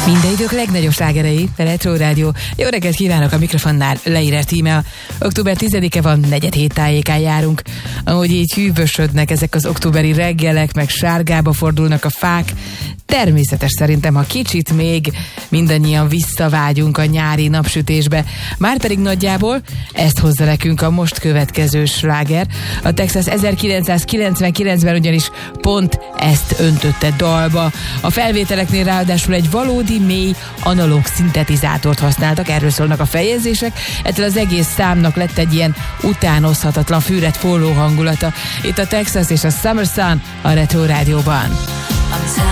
Minden idők legnagyobb slágerei, a Retro Rádió. Jó reggelt kívánok, a mikrofonnál Leírer Tíme. Október 10-e van, negyed hét tájékán járunk. Ahogy így hűvösödnek ezek az októberi reggelek, meg sárgába fordulnak a fák, természetes szerintem, ha kicsit még mindannyian visszavágyunk a nyári napsütésbe. Márpedig nagyjából ezt hozza nekünk a most következő sláger. A Texas 1999-ben ugyanis pont ezt öntötte dalba. A felvételeknél ráadásul egy valódi mély analóg szintetizátort használtak, erről szólnak a feljegyzések. Ettől az egész számnak lett egy ilyen utánozhatatlan, fűrett forró hangulata. Itt a Texas és a Summer Sun a Retro Rádióban.